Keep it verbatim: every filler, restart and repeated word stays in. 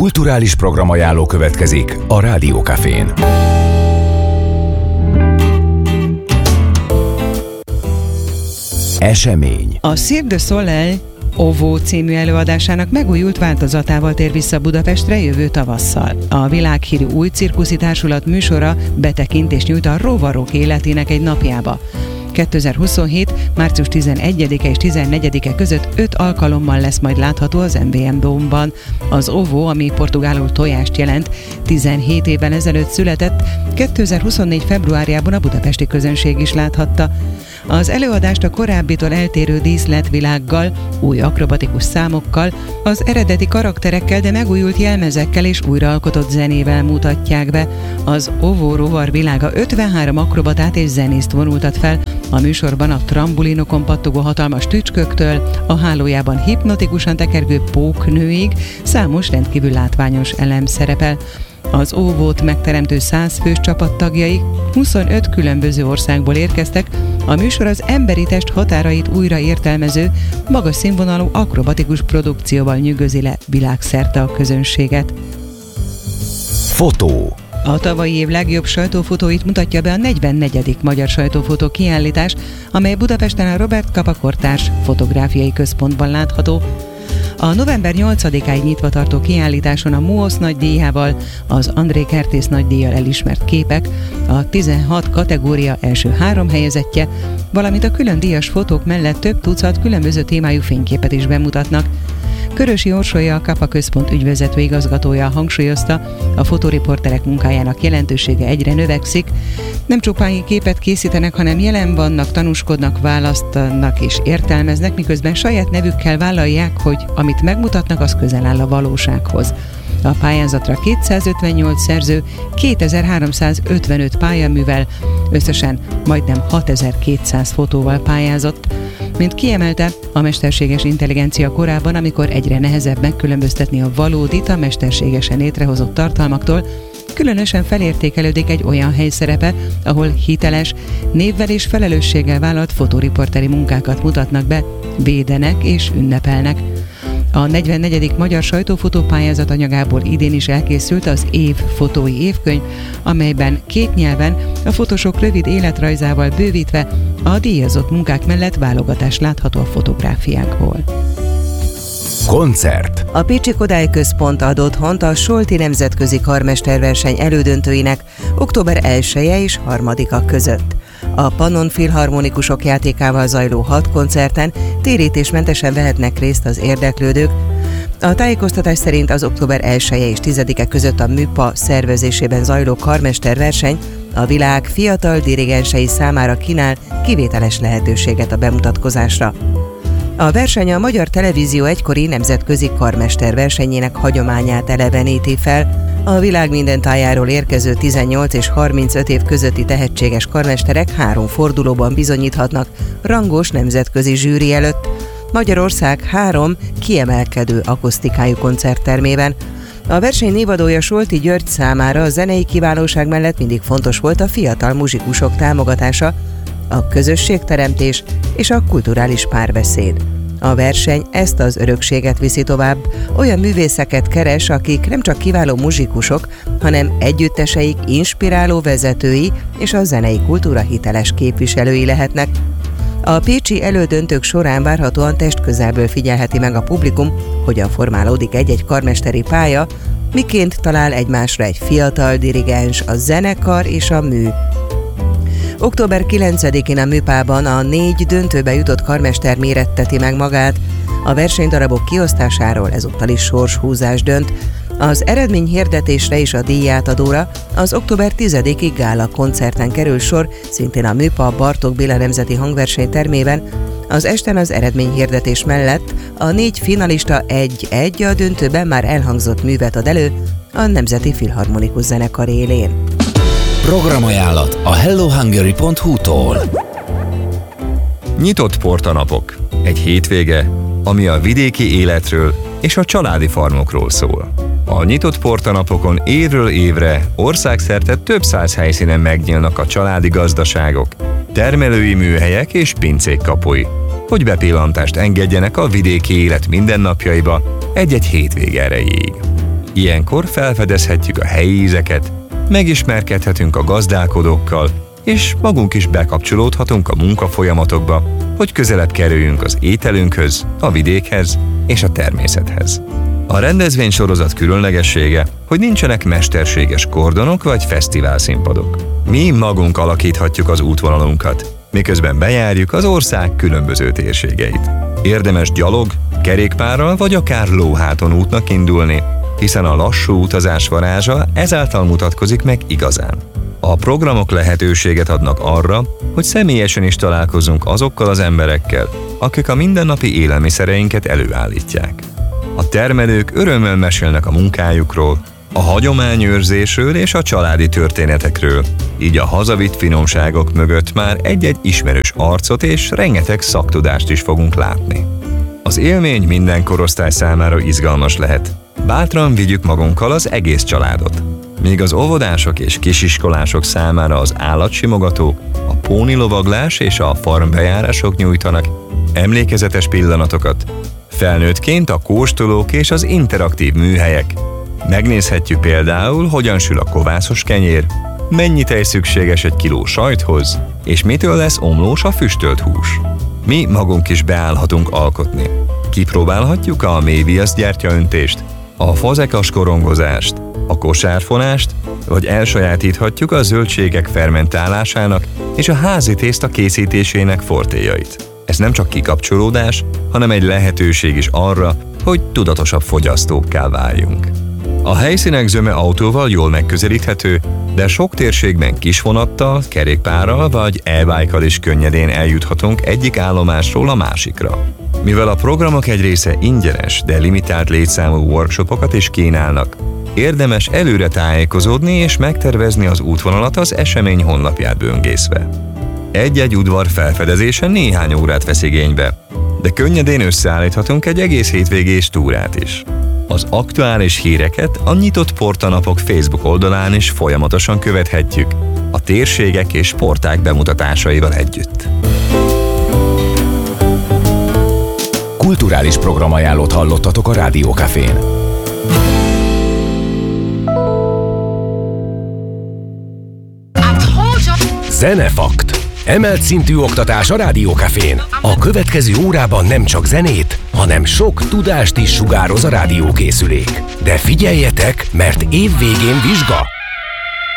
Kulturális programajánló következik a Rádió Cafén. Esemény. A Cirque du Soleil Ovo című előadásának megújult változatával tér vissza Budapestre jövő tavasszal. A világhírű új cirkuszi társulat műsora betekintést nyújt a rovarok életének egy napjába. kétezer-huszonhét. március tizenegyedike és tizennegyedike között öt alkalommal lesz majd látható az em vé em Dome-ban. Az Ovo, ami portugálul tojást jelent, tizenhét évvel ezelőtt született, kétezer-huszonnégy. februárjában a budapesti közönség is láthatta. Az előadást a korábbitól eltérő díszletvilággal, új akrobatikus számokkal, az eredeti karakterekkel, de megújult jelmezekkel és újraalkotott zenével mutatják be. Az Ovo rovar világa ötvenhárom akrobatát és zenészt vonultat fel, a műsorban a trambulinokon pattogó hatalmas tücsköktől, a hálójában hipnotikusan tekergő póknőig számos rendkívül látványos elem szerepel. Az Ovót megteremtő száz fős csapattagjai huszonöt különböző országból érkeztek, a műsor az emberi test határait újra értelmező, magas színvonalú akrobatikus produkcióval nyűgözi le világszerte a közönséget. Fotó. A tavalyi év legjobb sajtófotóit mutatja be a negyvennegyedik Magyar Sajtófotó kiállítás, amely Budapesten a Robert Capa Kortárs Fotográfiai Központban látható. A november nyolcadikáig nyitva tartó kiállításon a MUOSZ nagydíjával, az André Kertész nagydíjjal elismert képek, a tizenhat kategória első három helyezettje, valamint a külön díjas fotók mellett több tucat különböző témájú fényképet is bemutatnak. Körösi Orsolya, a Capa Központ ügyvezető igazgatója hangsúlyozta, a fotóriporterek munkájának jelentősége egyre növekszik. Nem csupán képet készítenek, hanem jelen vannak, tanúskodnak, választanak és értelmeznek, miközben saját nevükkel vállalják, hogy amit megmutatnak, az közel áll a valósághoz. A pályázatra kétszázötvennyolc szerző kétezer-háromszázötvenöt pályaművel, összesen majdnem hatezer-kétszáz fotóval pályázott. Mint kiemelte, a mesterséges intelligencia korában, amikor egyre nehezebb megkülönböztetni a valódit a mesterségesen létrehozott tartalmaktól, különösen felértékelődik egy olyan helyszerepe, ahol hiteles, névvel és felelősséggel vállalt fotóriporteri munkákat mutatnak be, védenek és ünnepelnek. A negyvennegyedik Magyar Sajtófotó pályázat anyagából idén is elkészült az Év fotói évkönyv, amelyben két nyelven a fotósok rövid életrajzával bővítve a díjazott munkák mellett válogatás látható a fotográfiákból. Koncert. A Pécsi Kodály Központ ad otthont a Solti Nemzetközi Karmesterverseny elődöntőinek október elseje és harmadika között. A Pannon Filharmonikusok játékával zajló hat koncerten térítésmentesen vehetnek részt az érdeklődők. A tájékoztatás szerint az október elseje és tizedike között a MÜPA szervezésében zajló karmesterverseny a világ fiatal dirigensei számára kínál kivételes lehetőséget a bemutatkozásra. A verseny a Magyar Televízió egykori nemzetközi karmesterversenyének hagyományát eleveníti fel. A világ minden tájáról érkező tizennyolc és harmincöt év közötti tehetséges karmesterek három fordulóban bizonyíthatnak rangos nemzetközi zsűri előtt. Magyarország három kiemelkedő akusztikájú koncerttermében. A verseny névadója Solti György számára a zenei kiválóság mellett mindig fontos volt a fiatal muzsikusok támogatása, a közösségteremtés és a kulturális párbeszéd. A verseny ezt az örökséget viszi tovább, olyan művészeket keres, akik nem csak kiváló muzsikusok, hanem együtteseik inspiráló vezetői és a zenei kultúra hiteles képviselői lehetnek. A pécsi elődöntők során várhatóan testközelből figyelheti meg a publikum, hogyan formálódik egy-egy karmesteri pálya, miként talál egymásra egy fiatal dirigens, a zenekar és a mű. október kilencedikén a MÜPában a négy döntőbe jutott karmester méretteti meg magát. A versenydarabok kiosztásáról ezúttal is sorshúzás dönt. Az eredményhirdetésre és a díjátadóra az október tizedikig gála koncerten kerül sor, szintén a MÜPA Bartók Béla Nemzeti Hangverseny termében. Az esten az eredményhirdetés mellett a négy finalista egy-egy a döntőben már elhangzott művet ad elő a Nemzeti Filharmonikus Zenekar élén. Programajánlat a hello hungary pont hu-tól. Nyitott portanapok. Egy hétvége, ami a vidéki életről és a családi farmokról szól. A nyitott portanapokon évről évre országszerte több száz helyszínen megnyílnak a családi gazdaságok, termelői műhelyek és pincék kapui, hogy bepillantást engedjenek a vidéki élet mindennapjaiba egy-egy hétvége erejéig. Ilyenkor felfedezhetjük a helyi ízeket, megismerkedhetünk a gazdálkodókkal, és magunk is bekapcsolódhatunk a munkafolyamatokba, hogy közelebb kerüljünk az ételünkhöz, a vidékhez és a természethez. A rendezvénysorozat különlegessége, hogy nincsenek mesterséges kordonok vagy fesztiválszínpadok. Mi magunk alakíthatjuk az útvonalunkat, miközben bejárjuk az ország különböző térségeit. Érdemes gyalog, kerékpárral vagy akár lóháton útnak indulni, hiszen a lassú utazás varázsa ezáltal mutatkozik meg igazán. A programok lehetőséget adnak arra, hogy személyesen is találkozunk azokkal az emberekkel, akik a mindennapi élelmiszereinket előállítják. A termelők örömmel mesélnek a munkájukról, a hagyományőrzésről és a családi történetekről, így a hazavitt finomságok mögött már egy-egy ismerős arcot és rengeteg szaktudást is fogunk látni. Az élmény minden korosztály számára izgalmas lehet. Bátran vigyük magunkkal az egész családot. Míg az óvodások és kisiskolások számára az állatsimogatók, a pónilovaglás és a farmbejárások nyújtanak emlékezetes pillanatokat, felnőttként a kóstolók és az interaktív műhelyek. Megnézhetjük például, hogyan sül a kovászos kenyér, mennyi tej szükséges egy kiló sajthoz, és mitől lesz omlós a füstölt hús. Mi magunk is beállhatunk alkotni. Kipróbálhatjuk a mélyviasz gyertyaöntést, a fazekas korongozást, a kosárfonást, vagy elsajátíthatjuk a zöldségek fermentálásának és a házi tészta készítésének fortéjait. Ez nem csak kikapcsolódás, hanem egy lehetőség is arra, hogy tudatosabb fogyasztókká váljunk. A helyszínek zöme autóval jól megközelíthető, de sok térségben kisvonattal, kerékpárral vagy e-bike-kal is könnyedén eljuthatunk egyik állomásról a másikra. Mivel a programok egy része ingyenes, de limitált létszámú workshopokat is kínálnak, érdemes előre tájékozódni és megtervezni az útvonalat az esemény honlapját böngészve. Egy-egy udvar felfedezése néhány órát vesz igénybe, de könnyedén összeállíthatunk egy egész hétvégés túrát is. Az aktuális híreket a Nyitott Portanapok Facebook oldalán is folyamatosan követhetjük, a térségek és porták bemutatásaival együtt. Kulturális programajánlót hallottatok a Rádió Cafén. Zenefakt. Emelt szintű oktatás a Rádió Cafén. A következő órában nem csak zenét, hanem sok tudást is sugároz a rádiókészülék. De figyeljetek, mert év végén vizsga!